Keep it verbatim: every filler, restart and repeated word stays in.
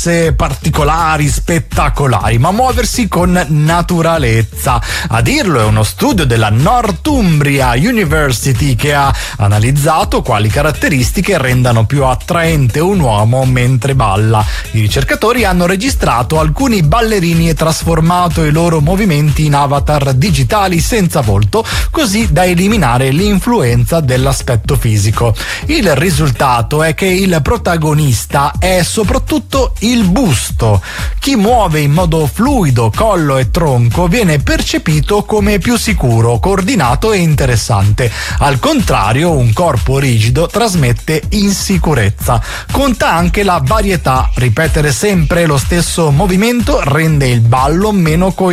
mosse particolari, spettacolari, ma muoversi con naturalezza. A dirlo è uno studio della Northumbria University che ha analizzato quali caratteristiche rendano più attraente un uomo mentre balla. I ricercatori hanno registrato alcuni ballerini e trasformato i loro movimenti in avatar digitali senza volto, così da eliminare l'influenza dell'aspetto fisico. Il risultato è che il protagonista è soprattutto il busto. Chi muove in modo fluido collo e tronco viene percepito come più sicuro, coordinato e interessante. Al contrario, un corpo rigido trasmette insicurezza. Conta anche la varietà. Ripetere sempre lo stesso movimento rende il ballo meno coinvolgente.